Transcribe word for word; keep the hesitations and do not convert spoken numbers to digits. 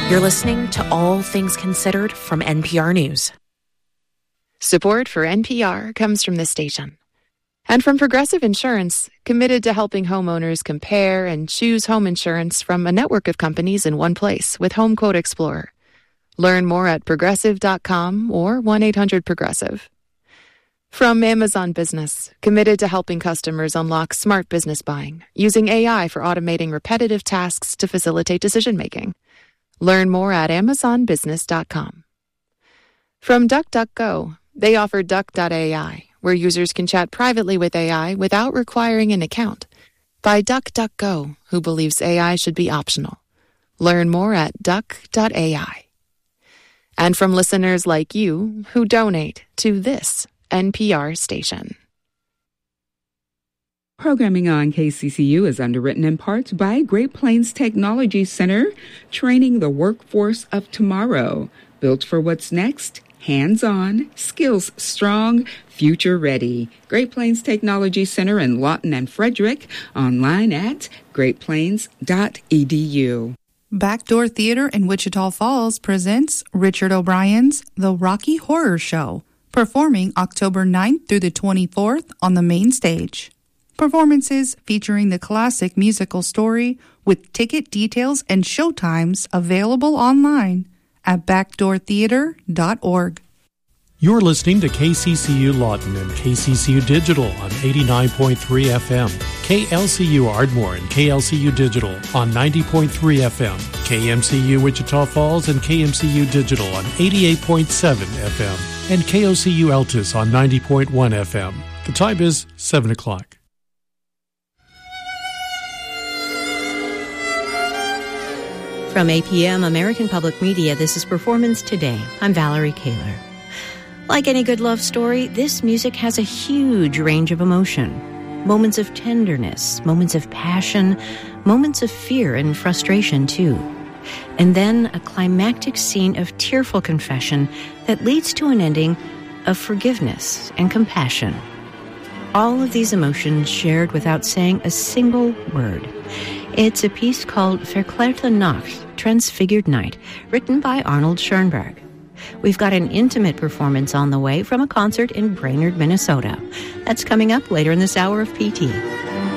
You're listening to All Things Considered from N P R News. Support for N P R comes from this station. And from Progressive Insurance, committed to helping homeowners compare and choose home insurance from a network of companies in one place with Home Quote Explorer. Learn more at progressive dot com or one eight hundred progressive. From Amazon Business, committed to helping customers unlock smart business buying, using A I for automating repetitive tasks to facilitate decision-making. Learn more at amazon business dot com. From DuckDuckGo, they offer duck dot A I, where users can chat privately with A I without requiring an account. By DuckDuckGo, who believes A I should be optional. Learn more at duck dot A I. And from listeners like you who donate to this N P R station. Programming on K C C U is underwritten in part by Great Plains Technology Center, training the workforce of tomorrow. Built for what's next, hands-on, skills strong, future-ready. Great Plains Technology Center in Lawton and Frederick, online at great plains dot e d u. Backdoor Theater in Wichita Falls presents Richard O'Brien's The Rocky Horror Show, performing October ninth through the twenty-fourth on the main stage. Performances featuring the classic musical story with ticket details and showtimes available online at backdoor theater dot org. You're listening to K C C U Lawton and K C C U Digital on eighty-nine point three F M, K L C U Ardmore and K L C U Digital on ninety point three F M, K M C U Wichita Falls and K M C U Digital on eighty-eight point seven F M, and K O C U Altus on ninety point one F M. The time is seven o'clock. From A P M American Public Media, this is Performance Today. I'm Valerie Kaler. Like any good love story, this music has a huge range of emotion. Moments of tenderness, moments of passion, moments of fear and frustration, too. And then a climactic scene of tearful confession that leads to an ending of forgiveness and compassion. All of these emotions shared without saying a single word. It's a piece called Verklärte Nacht, Transfigured Night, written by Arnold Schoenberg. We've got an intimate performance on the way from a concert in Brainerd, Minnesota. That's coming up later in this hour of P T.